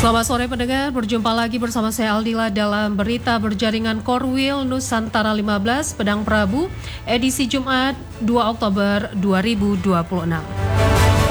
Selamat sore pendengar, berjumpa lagi bersama saya Aldila dalam berita berjaringan Korwil Nusantara 15 Pedang Prabu, edisi Jumat 2 Oktober 2026.